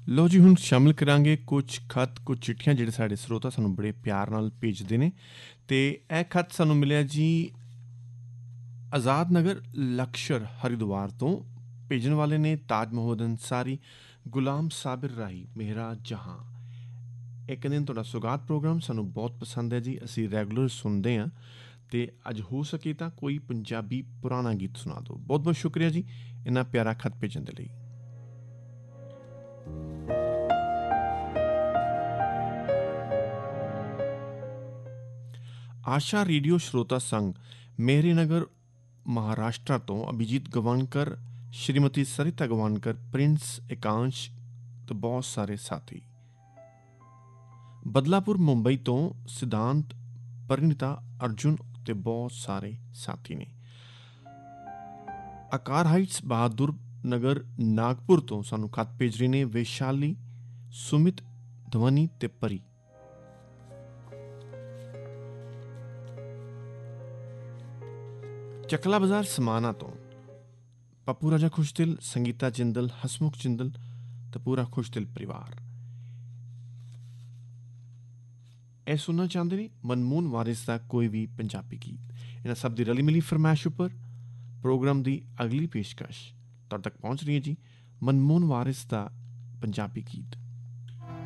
ਲਓ ਜੀ, ਹੁਣ ਸ਼ਾਮਿਲ ਕਰਾਂਗੇ ਕੁਛ ਖੱਤ, ਕੁਛ ਚਿੱਠੀਆਂ ਜਿਹੜੇ ਸਾਡੇ ਸਰੋਤਾ ਸਾਨੂੰ ਬੜੇ ਪਿਆਰ ਨਾਲ ਭੇਜਦੇ ਨੇ। ਅਤੇ ਇਹ ਖੱਤ ਸਾਨੂੰ ਮਿਲਿਆ ਜੀ ਆਜ਼ਾਦ ਨਗਰ ਲਕਸ਼ਰ ਹਰਿਦੁਆਰ ਤੋਂ। ਭੇਜਣ ਵਾਲੇ ਨੇ ਤਾਜ ਮੁਹੰਮਦ ਅੰਸਾਰੀ, ਗੁਲਾਮ ਸਾਬਿਰ ਰਾਹੀ, ਮੇਰਾ ਜਹਾਂ। ਇਹ ਕਹਿੰਦੇ ਨੇ ਤੁਹਾਡਾ ਸੁਗਾਤ ਪ੍ਰੋਗਰਾਮ ਸਾਨੂੰ ਬਹੁਤ ਪਸੰਦ ਹੈ ਜੀ, ਅਸੀਂ ਰੈਗੂਲਰ ਸੁਣਦੇ ਹਾਂ ਅਤੇ ਅੱਜ ਹੋ ਸਕੇ ਤਾਂ ਕੋਈ ਪੰਜਾਬੀ ਪੁਰਾਣਾ ਗੀਤ ਸੁਣਾ ਦਿਓ। ਬਹੁਤ ਬਹੁਤ ਸ਼ੁਕਰੀਆ ਜੀ ਇੰਨਾ ਪਿਆਰਾ ਖੱਤ ਭੇਜਣ ਦੇ ਲਈ। ਆਸ਼ਾ ਰੇਡੀਓ ਸ਼ਰੋਤਾ ਸੰਘ ਮੇਹਰੀ ਨਗਰ ਮਹਾਰਾਸ਼ਟਰ ਤੋਂ ਅਭਿਜੀਤ ਗਵਾਨਕਰ, ਸ਼੍ਰੀਮਤੀ ਸਰਿਤਾ ਗਵਾਨਕਰ, ਪ੍ਰਿੰਸ ਇਕਾਂਸ਼ ਤੇ ਬਹੁਤ ਸਾਰੇ ਸਾਥੀ। ਬਦਲਾਪੁਰ ਮੁੰਬਈ ਤੋਂ ਸਿਧਾਂਤ, ਪਰਿਣੀਤਾ, ਅਰਜੁਨ ਤੇ ਬਹੁਤ ਸਾਰੇ ਸਾਥੀ ਨੇ। ਆਕਾਰ ਹਾਈਟਸ ਬਹਾਦੁਰ ਨਗਰ ਨਾਗਪੁਰ ਤੋਂ ਸਾਨੂੰ ਖੱਤ ਭੇਜ ਰਹੇ ਨੇ ਵੈਸ਼ਾਲੀ, ਸੁਮਿਤ, ਧਵਨੀ ਤੇ ਪਰੀ। ਚੱਕਲਾ ਬਾਜ਼ਾਰ ਸਮਾਣਾ ਤੋਂ ਪੱਪੂ ਰਾਜਾ ਖੁਸ਼ਦਿਲ, ਸੰਗੀਤਾ ਜਿੰਦਲ, ਹਸਮੁਖ ਜਿੰਦਲ ਤੇ ਪੂਰਾ ਖੁਸ਼ਦਿਲ ਪਰਿਵਾਰ ਇਹ ਸੁਣਨਾ ਚਾਹੁੰਦੇ ਨੇ ਮਨਮੋਹਨ ਵਾਰਿਸ ਦਾ ਕੋਈ ਵੀ ਪੰਜਾਬੀ ਗੀਤ। ਇਹਨਾਂ ਸਭ ਦੀ ਰਲੀ ਮਿਲੀ ਫਰਮਾਇਸ਼ ਉੱਪਰ ਪ੍ਰੋਗਰਾਮ ਦੀ ਅਗਲੀ ਪੇਸ਼ਕਸ਼ ਤੁਹਾਡੇ ਤੱਕ ਪਹੁੰਚ ਰਹੀ ਹੈ ਜੀ, ਮਨਮੋਹਨ ਵਾਰਿਸ ਦਾ ਪੰਜਾਬੀ ਗੀਤ।